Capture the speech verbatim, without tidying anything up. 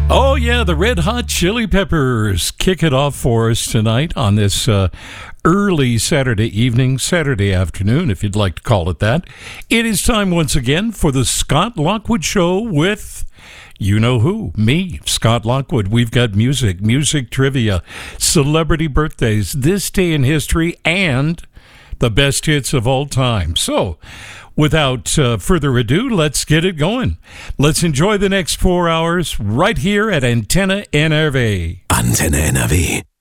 Oh, yeah, the Red Hot Chili Peppers kick it off for us tonight on this uh, early Saturday evening, Saturday afternoon, if you'd like to call it that. It is time once again for the Scott Lockwood Show with you know who, me, Scott Lockwood. We've got music, music trivia, celebrity birthdays, this day in history, and the best hits of all time. So, without uh, further ado, let's get it going. Let's enjoy the next four hours right here at Antenna N R V. Antenne N R W.